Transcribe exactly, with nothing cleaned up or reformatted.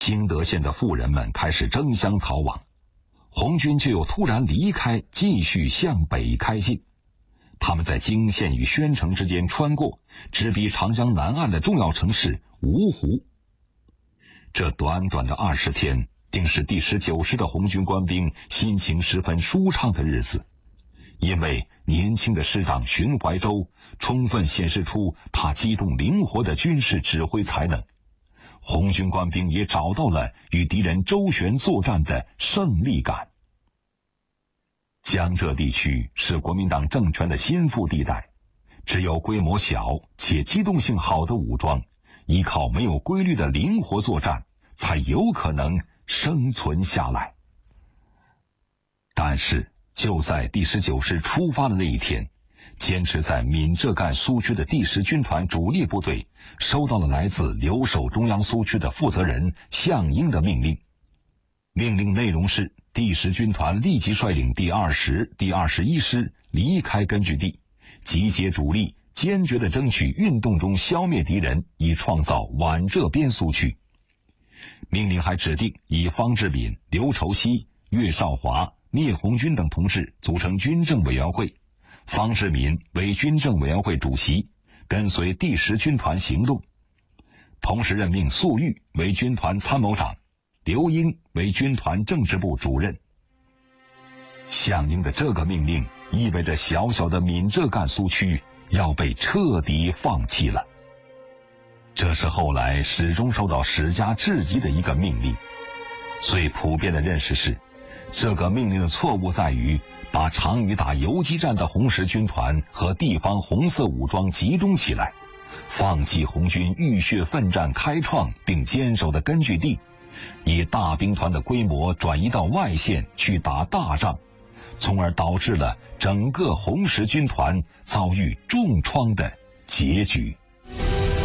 金德县的富人们开始争相逃亡，红军却又突然离开，继续向北开进。他们在泾县与宣城之间穿过，直逼长江南岸的重要城市芜湖。这短短的二十天，定是第十九师的红军官兵心情十分舒畅的日子，因为年轻的师长荀怀洲充分显示出他机动灵活的军事指挥才能，红军官兵也找到了与敌人周旋作战的胜利感。江浙地区是国民党政权的心腹地带，只有规模小且机动性好的武装，依靠没有规律的灵活作战，才有可能生存下来。但是就在第十九师出发的那一天，坚持在闽浙赣苏区的第十军团主力部队收到了来自留守中央苏区的负责人项英的命令。命令内容是，第十军团立即率领第二十、第二十一师离开根据地，集结主力，坚决地争取运动中消灭敌人，以创造皖浙边苏区。命令还指定以方志敏、刘畴西、岳少华、聂红军等同志组成军政委员会，方志敏为军政委员会主席，跟随第十军团行动。同时任命粟裕为军团参谋长，刘英为军团政治部主任。项英的这个命令意味着小小的闽浙赣苏区要被彻底放弃了。这是后来始终受到史家质疑的一个命令。最普遍的认识是，这个命令的错误在于把常与打游击战的红十军团和地方红色武装集中起来，放弃红军浴血奋战开创并坚守的根据地，以大兵团的规模转移到外线去打大仗，从而导致了整个红十军团遭遇重创的结局。